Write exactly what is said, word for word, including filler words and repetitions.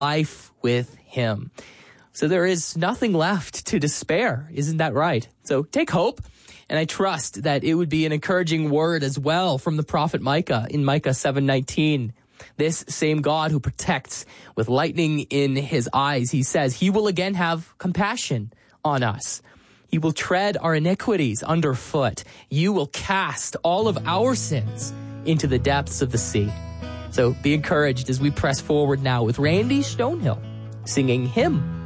life with him. So there is nothing left to despair. Isn't that right? So take hope. And I trust that it would be an encouraging word as well from the prophet Micah in Micah seven nineteen. This same God who protects with lightning in his eyes, he says, he will again have compassion on us. He will tread our iniquities underfoot. You will cast all of our sins into the depths of the sea. So be encouraged as we press forward now with Randy Stonehill singing Hymn